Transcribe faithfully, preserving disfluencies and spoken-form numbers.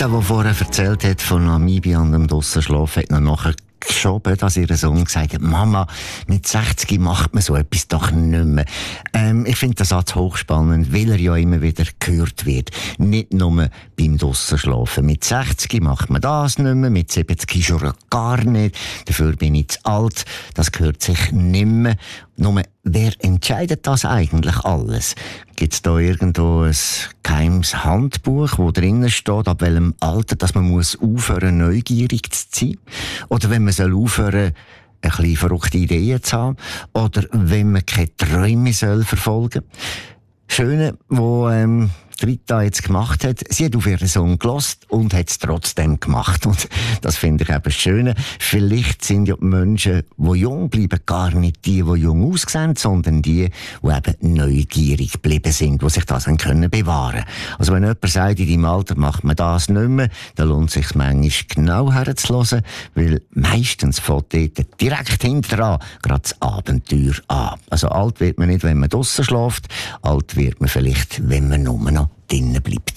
Rita, die vorher erzählt hat von Namibia und dem Draussen-Schlafen, hat noch nachher geschoben, dass ihr Sohn gesagt hat, Mama, mit sechzig macht man so etwas doch nicht mehr. Ähm, ich finde den Satz hochspannend, weil er ja immer wieder gehört wird. Nicht nur beim Draussen-Schlafen. Mit sechzig macht man das nicht mehr, mit siebzig schon gar nicht. Dafür bin ich zu alt. Das gehört sich nicht mehr. Nur, wer entscheidet das eigentlich alles? Gibt es da irgendwo ein geheimes Handbuch, wo drinnen steht, ab welchem Alter, dass man muss aufhören, neugierig zu sein? Oder wenn man soll aufhören, ein bisschen verrückte Ideen zu haben? Oder wenn man keine Träume soll verfolgen soll? Schöne, wo ähm, Rita jetzt gemacht hat, sie hat auf ihren Sohn gehört und hat es trotzdem gemacht. Und das finde ich eben schön. Vielleicht sind ja die Menschen, die jung bleiben, gar nicht die, die jung aussehen, sondern die, die eben neugierig geblieben sind, die sich das dann können bewahren. Also wenn jemand sagt, in deinem Alter macht man das nicht mehr, dann lohnt es sich manchmal genau herzuhören, weil meistens fängt dort direkt hinterher gerade das Abenteuer an. Also alt wird man nicht, wenn man draussen schläft, alt wird man vielleicht, wenn man nur noch drinnen bleibt.